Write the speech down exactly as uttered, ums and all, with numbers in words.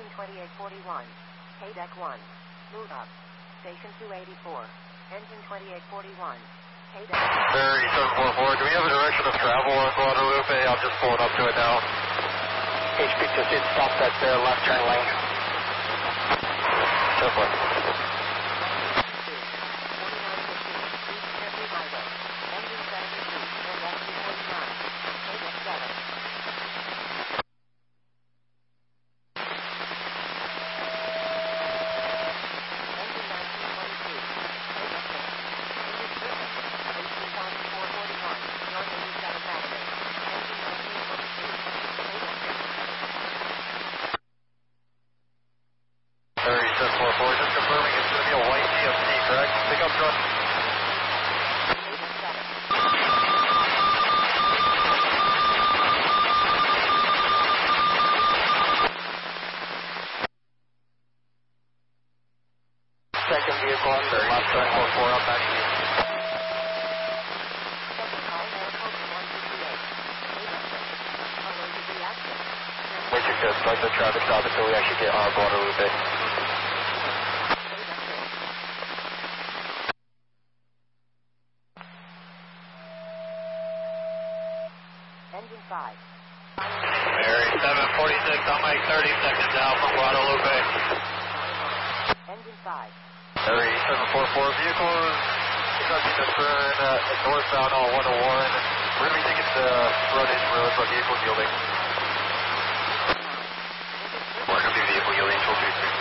Engine twenty-eight forty-one. Hey deck one. Move up. Station two eighty-four. Engine twenty-eight forty-one. Hey deck. Ferry seven four four, do we have a direction of travel on Guadalupe? I'm just pulling up to it now. H P just did stop at the left turn lane. ten four. Second vehicle on the left turn four four up back to you. Wish you could start the traffic stop until we actually get on Guadalupe. Engine five. Mary seven forty-six, I'll make thirty seconds out from Guadalupe. Engine five. Mary seven four four, vehicles conducting a turn uh, northbound on one oh one. We're going to be taking the Rodage Road for vehicle yielding. We're going to be vehicle yielding, two three three.